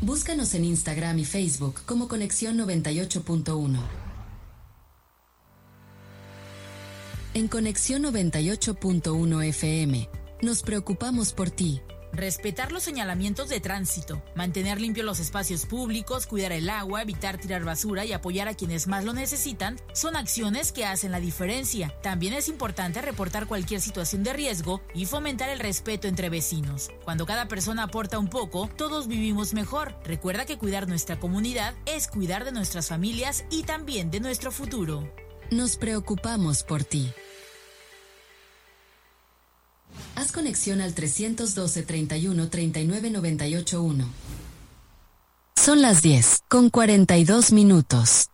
Búscanos en Instagram y Facebook como Conexión 98.1. En Conexión 98.1 FM, nos preocupamos por ti. Respetar los señalamientos de tránsito, mantener limpios los espacios públicos, cuidar el agua, evitar tirar basura y apoyar a quienes más lo necesitan son acciones que hacen la diferencia. También es importante reportar cualquier situación de riesgo y fomentar el respeto entre vecinos. Cuando cada persona aporta un poco, todos vivimos mejor. Recuerda que cuidar nuestra comunidad es cuidar de nuestras familias y también de nuestro futuro. Nos preocupamos por ti. Haz conexión al 312 31 39 98 1. Son las 10:42.